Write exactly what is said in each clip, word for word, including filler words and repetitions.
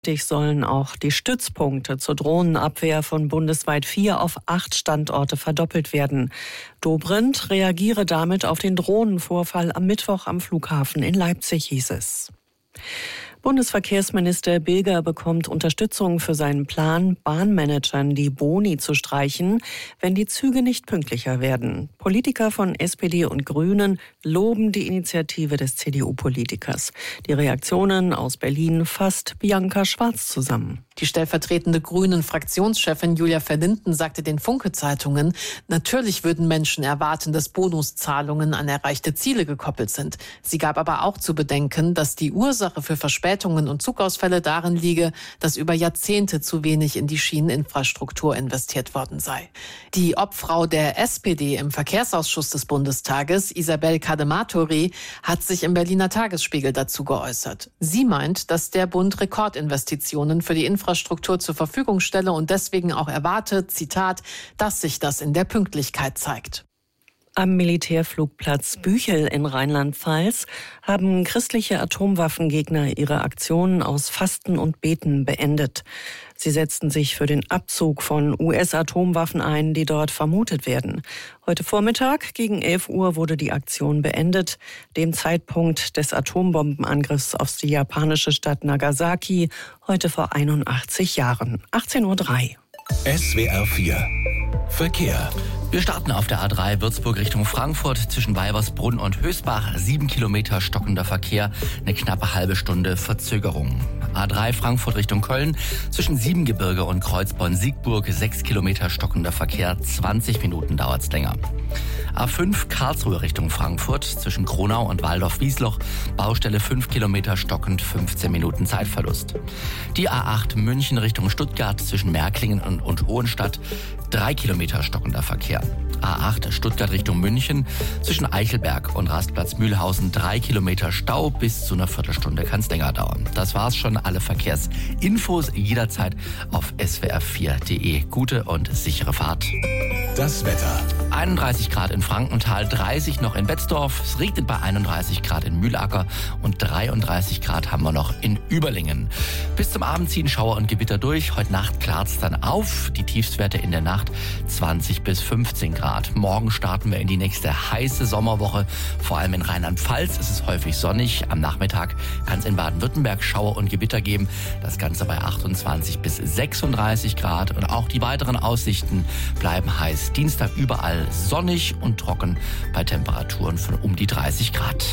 Gleichzeitig sollen auch die Stützpunkte zur Drohnenabwehr von bundesweit vier auf acht Standorte verdoppelt werden. Dobrindt reagiere damit auf den Drohnenvorfall am Mittwoch am Flughafen in Leipzig, hieß es. Bundesverkehrsminister Bilger bekommt Unterstützung für seinen Plan, Bahnmanagern die Boni zu streichen, wenn die Züge nicht pünktlicher werden. Politiker von S P D und Grünen loben die Initiative des C D U-Politikers. Die Reaktionen aus Berlin fasst Bianca Schwarz zusammen. Die stellvertretende Grünen-Fraktionschefin Julia Verlinden sagte den Funke-Zeitungen, natürlich würden Menschen erwarten, dass Bonuszahlungen an erreichte Ziele gekoppelt sind. Sie gab aber auch zu bedenken, dass die Ursache für Verspätungen und Zugausfälle darin liege, dass über Jahrzehnte zu wenig in die Schieneninfrastruktur investiert worden sei. Die Obfrau der S P D im Verkehrsausschuss des Bundestages, Isabel Cadematori, hat sich im Berliner Tagesspiegel dazu geäußert. Sie meint, dass der Bund Rekordinvestitionen für die Infrastruktur zur Verfügung stelle und deswegen auch erwartet, Zitat, dass sich das in der Pünktlichkeit zeigt. Am Militärflugplatz Büchel in Rheinland-Pfalz haben christliche Atomwaffengegner ihre Aktionen aus Fasten und Beten beendet. Sie setzten sich für den Abzug von U S-Atomwaffen ein, die dort vermutet werden. Heute Vormittag gegen elf Uhr wurde die Aktion beendet, dem Zeitpunkt des Atombombenangriffs auf die japanische Stadt Nagasaki, heute vor einundachtzig Jahren. achtzehn Uhr drei. S W R vier Verkehr. Wir starten auf der A drei Würzburg Richtung Frankfurt zwischen Weibersbrunn und Hösbach. Sieben Kilometer stockender Verkehr, eine knappe halbe Stunde Verzögerung. A drei Frankfurt Richtung Köln zwischen Siebengebirge und Kreuzborn-Siegburg. Sechs Kilometer stockender Verkehr, zwanzig Minuten dauert's länger. A fünf Karlsruhe Richtung Frankfurt zwischen Kronau und Waldorf-Wiesloch. Baustelle fünf Kilometer stockend, fünfzehn Minuten Zeitverlust. Die A acht München Richtung Stuttgart zwischen Märklingen und, und Hohenstadt. Drei Kilometer stockender Verkehr. A acht Stuttgart Richtung München zwischen Eichelberg und Rastplatz Mühlhausen. Drei Kilometer Stau, bis zu einer Viertelstunde kann es länger dauern. Das war's schon. Alle Verkehrsinfos jederzeit auf S W R vier Punkt de. Gute und sichere Fahrt. Das Wetter. einunddreißig Grad in Frankenthal, dreißig noch in Betzdorf. Es regnet bei einunddreißig Grad in Mühlacker und dreiunddreißig Grad haben wir noch in Überlingen. Bis zum Abend ziehen Schauer und Gewitter durch. Heute Nacht klart's dann auf. Die Tiefstwerte in der Nacht zwanzig bis fünfzehn Grad. Morgen starten wir in die nächste heiße Sommerwoche. Vor allem in Rheinland-Pfalz ist es häufig sonnig. Am Nachmittag kann es in Baden-Württemberg Schauer und Gewitter geben. Das Ganze bei achtundzwanzig bis sechsunddreißig Grad. Und auch die weiteren Aussichten bleiben heiß. Dienstag überall sonnig und trocken bei Temperaturen von um die dreißig Grad.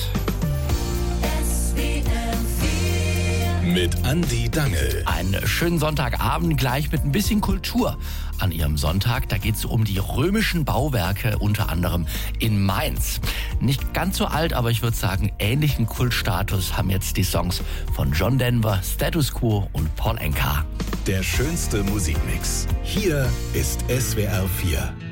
Mit Andi Dangel. Einen schönen Sonntagabend gleich mit ein bisschen Kultur an Ihrem Sonntag. Da geht es um die römischen Bauwerke, unter anderem in Mainz. Nicht ganz so alt, aber ich würde sagen, ähnlichen Kultstatus haben jetzt die Songs von John Denver, Status Quo und Paul Anka. Der schönste Musikmix. Hier ist S W R vier.